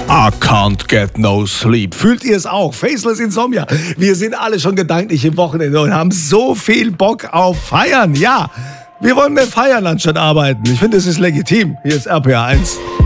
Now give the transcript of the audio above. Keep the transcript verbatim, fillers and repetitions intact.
I can't get no sleep. Fühlt ihr es auch? Faceless Insomnia. Wir sind alle schon gedanklich im Wochenende und haben so viel Bock auf Feiern. Ja, wir wollen mehr feiern anstatt arbeiten. Ich finde, es ist legitim. Hier ist R P R eins.